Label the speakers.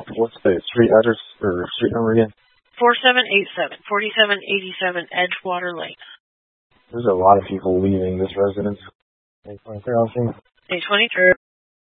Speaker 1: What's the street address or street number again?
Speaker 2: 4787 Edgewater Lane.
Speaker 1: There's a lot of people leaving this residence. 823.